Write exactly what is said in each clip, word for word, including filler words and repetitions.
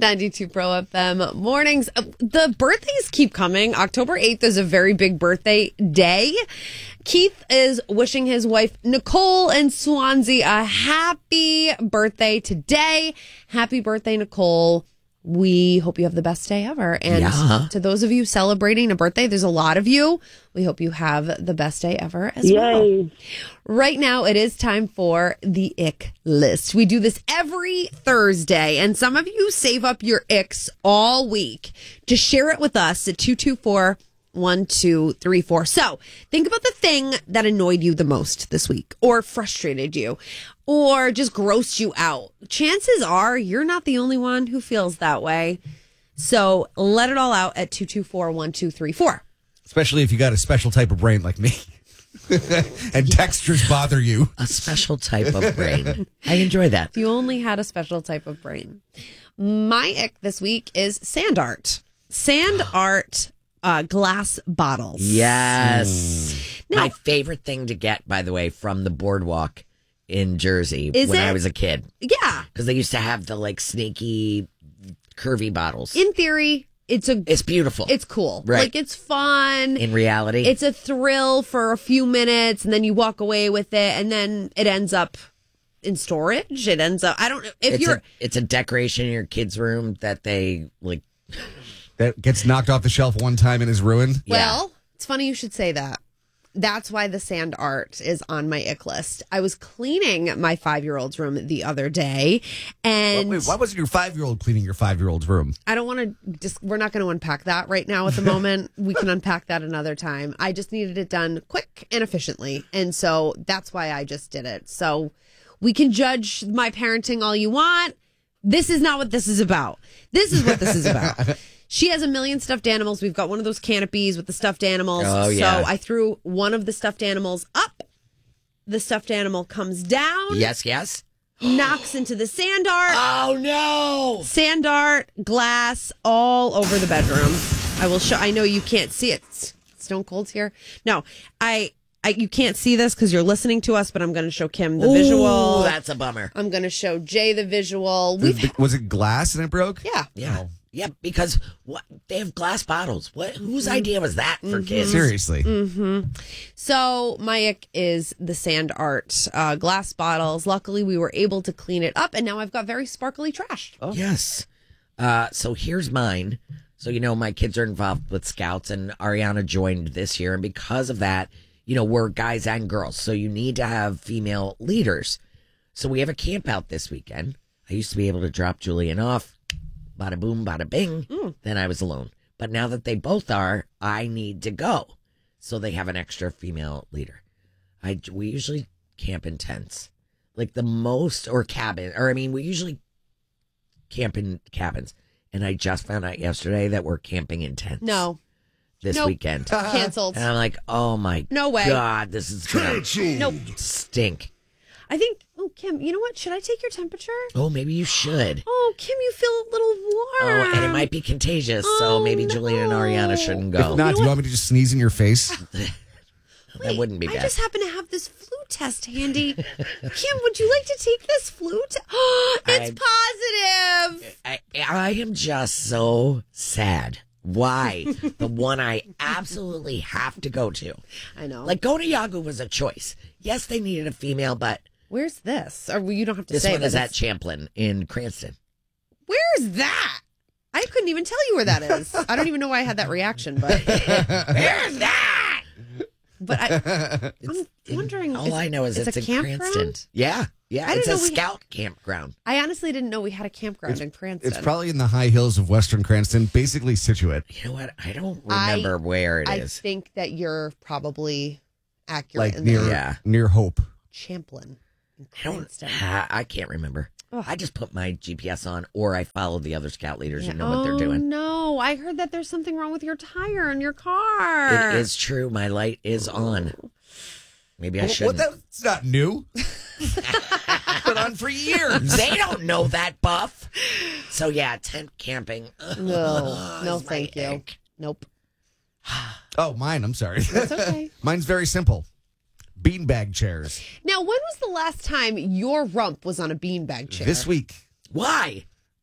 ninety-two Pro F M mornings. Uh, The birthdays keep coming. October eighth is a very big birthday day. Keith is wishing his wife, Nicole in Swansea, a happy birthday today. Happy birthday, Nicole. We hope you have the best day ever. And Yeah. to those of you celebrating a birthday, there's a lot of you. We hope you have the best day ever as Yay. well. Right now, it is time for the ick list. We do this every Thursday, and some of you save up your icks all week to share it with us at two two four, one two three four. So think about the thing that annoyed you the most this week, or frustrated you, or just grossed you out. Chances are you're not the only one who feels that way. So let it all out at two two four, one two three four. Especially if you got a special type of brain like me. And textures bother you. A special type of brain. I enjoy that. If you only had a special type of brain. My ick this week is sand art. Sand art uh, glass bottles. Yes. Now- My favorite thing to get, by the way, from the boardwalk in Jersey Is when it? I was a kid. Yeah. Because they used to have the like snaky, curvy bottles. In theory, it's a It's beautiful. it's cool. Right. Like it's fun. in reality. It's a thrill for a few minutes, and then you walk away with it, and then it ends up in storage. It ends up. I don't know if it's you're. a, it's a decoration in your kid's room that they like. That gets knocked off the shelf one time and is ruined. Well, it's funny you should say that. That's why the sand art is on my ick list. I was cleaning my five-year-old's room the other day, and Wait, why wasn't your five-year-old cleaning your five-year-old's room? I don't want to just, we're not going to unpack that right now at the moment. We can unpack that another time. I just needed it done quick and efficiently. And so that's why I just did it. So we can judge my parenting all you want. This is not what this is about. This is what this is about. She has a million stuffed animals. We've got one of those canopies with the stuffed animals. Oh, yeah. So I threw one of the stuffed animals up. The stuffed animal comes down, Yes, yes. knocks into the sand art. Oh no! Sand art, glass all over the bedroom. I will show. I know you can't see it. Stone Cold's here. No, I. I you can't see this because you're listening to us, but I'm going to show Kim the Ooh, visual. that's a bummer. I'm going to show Jay the visual. We've Was it glass and it broke? yeah. Yeah, yeah. Because what they have glass bottles. What? Whose idea was that for kids? Seriously. So my ick is the sand art, uh, glass bottles. Luckily, we were able to clean it up, and now I've got very sparkly trash. Oh. Yes. Uh, so here's mine. So, you know, my kids are involved with Scouts, and Ariana joined this year. And because of that, you know, we're guys and girls. So you need to have female leaders. So we have a camp out this weekend. I used to be able to drop Julian off. Bada boom, bada bing. Then I was alone. But now that they both are, I need to go. So they have an extra female leader. I, we usually camp in tents. Like the most, or cabin, or I mean, we usually camp in cabins. And I just found out yesterday that we're camping in tents. No, This Nope. weekend. canceled. And I'm like, oh my No way. God, this is going to Nope. stink. I think. Oh, Kim, you know what? Should I take your temperature? Oh, maybe you should. Oh, Kim, you feel a little warm. Oh, and it might be contagious, so Oh, maybe Julian and no. Ariana shouldn't If go. not, do you want me to just sneeze in your face? That wouldn't be I bad. just happen to have this flu test handy. Kim, would you like to take this flu test? It's positive. I, I am just so sad. Why? The one I absolutely have to go to. I know. Like, go to Yahoo was a choice. Yes, they needed a female, but Where's this? Or you don't have to this say one that is at it's- Champlin in Cranston. Where's that? I couldn't even tell you where that is. I don't even know why I had that reaction, but Where's that? but I, I'm wondering. All is- I know is it's, a in campground? Cranston. Yeah, yeah. I It's didn't a know we- scout campground. I honestly didn't know we had a campground in Cranston. It's probably in the high hills of Western Cranston, basically Situate. You know what? I don't I- remember where it I is. think that you're probably accurate Like in near that. Yeah. near Hope. Champlin in I don't. Cranston. ha- I can't remember. Ugh. I just put my G P S on, or I follow the other scout leaders Yeah. who know what they're Oh, doing. no, I heard that there's something wrong with your tire in your car. It is true. My light is on. Maybe I Well, shouldn't. what, that's not new. Been on for years. They don't know that, Buff. So yeah, tent camping. No, no, is my thank you. ick. Nope. Oh, mine. I'm sorry. It's okay. Mine's very simple. Beanbag chairs. Now, when was the last time your rump was on a beanbag chair? This week. Why?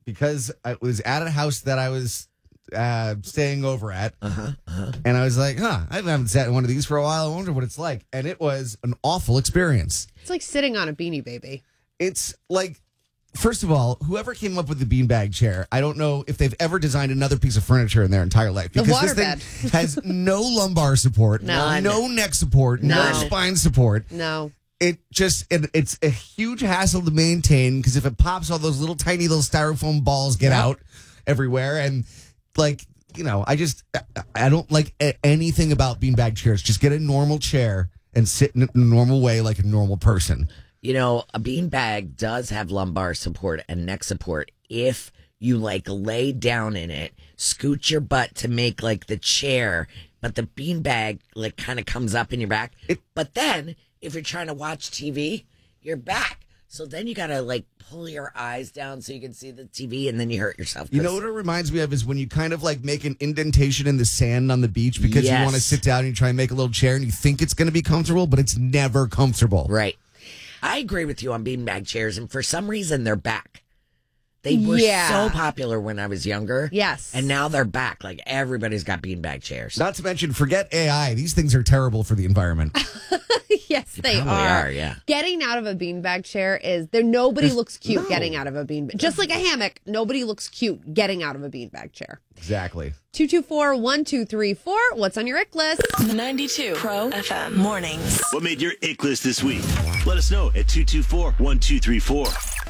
because I was at a house that I was uh, staying over at. Uh-huh, uh-huh. And I was like, huh, I haven't sat in one of these for a while. I wonder what it's like. And it was an awful experience. It's like sitting on a Beanie Baby. It's like, first of all, whoever came up with the beanbag chair, I don't know if they've ever designed another piece of furniture in their entire life. The Because this waterbed. thing has no lumbar support, None. no neck support, no None. spine support. No. It just, it, it's a huge hassle to maintain because if it pops, all those little tiny little styrofoam balls get Yep. out everywhere. And like, you know, I just, I don't like a- anything about beanbag chairs. Just get a normal chair and sit in a normal way like a normal person. You know, a beanbag does have lumbar support and neck support if you like lay down in it, scoot your butt to make like the chair, but the beanbag like kind of comes up in your back. It- but then if you're trying to watch T V, you're back. So then you got to like pull your eyes down so you can see the T V and then you hurt yourself. You know what it reminds me of is when you kind of like make an indentation in the sand on the beach because you Yes. want to sit down and you try and make a little chair and you think it's going to be comfortable, but it's never comfortable. Right. I agree with you on beanbag chairs, and for some reason they're back. They were Yeah. so popular when I was younger. Yes. And now they're back. Like everybody's got beanbag chairs. Not to mention, forget A I. These things are terrible for the environment. Yes, they probably are. are, yeah. Getting out of a beanbag chair is there. Nobody looks cute getting out of a beanbag. Just like a hammock, nobody looks cute getting out of a beanbag chair. Exactly. two two four, one two three four. What's on your ick list? ninety-two Pro F M mornings. What made your ick list this week? Let us know at two two four, one two three four.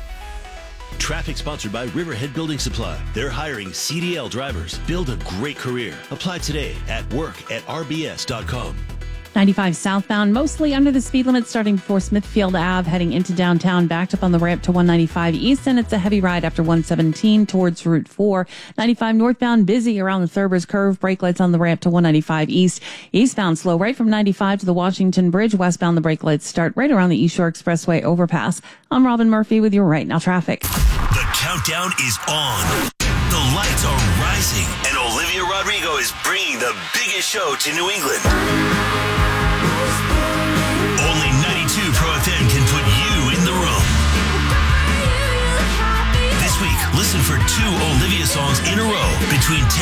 Traffic sponsored by Riverhead Building Supply. They're hiring C D L drivers. Build a great career. Apply today at work at r b s dot com. ninety-five southbound, mostly under the speed limit starting before Smithfield Ave, heading into downtown, backed up on the ramp to one ninety-five east, and it's a heavy ride after one seventeen towards Route four. ninety-five northbound, busy around the Thurber's Curve, brake lights on the ramp to one ninety-five east. Eastbound, slow right from ninety-five to the Washington Bridge. Westbound, the brake lights start right around the East Shore Expressway overpass. I'm Robin Murphy with your Right Now traffic. The countdown is on. The lights are rising, and Olivia Rodrigo is bringing the biggest show to New England. Only ninety-two Pro F M can put you in the room. This week, listen for two Olivia songs in a row between ten